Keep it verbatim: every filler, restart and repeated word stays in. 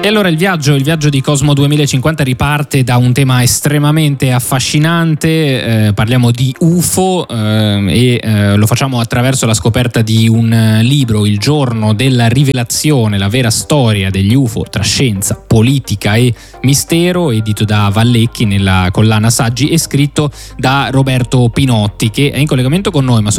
E allora il viaggio, il viaggio di Cosmo duemilacinquanta riparte da un tema estremamente affascinante, eh, parliamo di U F O eh, e eh, lo facciamo attraverso la scoperta di un libro, Il giorno della rivelazione, la vera storia degli U F O tra scienza, politica e mistero, edito da Vallecchi nella collana Saggi e scritto da Roberto Pinotti, che è in collegamento con noi, ma